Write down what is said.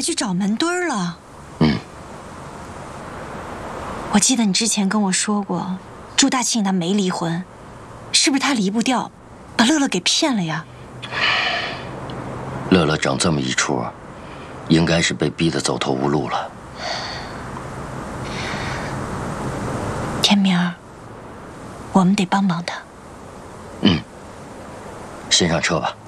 去找门墩儿了。 嗯。 我记得你之前跟我说过，朱大庆他没离婚，是不是他离不掉，把乐乐给骗了呀？ 乐乐整这么一出，应该是被逼得走投无路了。 天明儿，我们得帮帮他。 嗯，先上车吧。